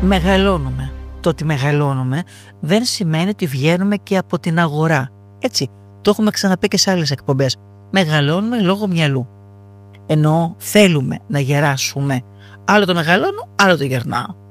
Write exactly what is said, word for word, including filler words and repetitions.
μεγαλώνουμε. Το ότι μεγαλώνουμε δεν σημαίνει ότι βγαίνουμε και από την αγορά. Έτσι, το έχουμε ξαναπεί και σε άλλες εκπομπές. Μεγαλώνουμε λόγω μυαλού. Ενώ θέλουμε να γεράσουμε. Άλλο το μεγαλώνω, άλλο το γερνάω.